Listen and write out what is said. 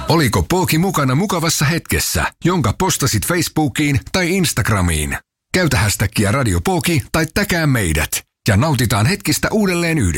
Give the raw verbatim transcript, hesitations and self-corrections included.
Oliko Pooki mukana mukavassa hetkessä, jonka postasit Facebookiin tai Instagramiin? Käytä hashtagia Radio Pooki tai täkää meidät ja nautitaan hetkistä uudelleen yhdessä.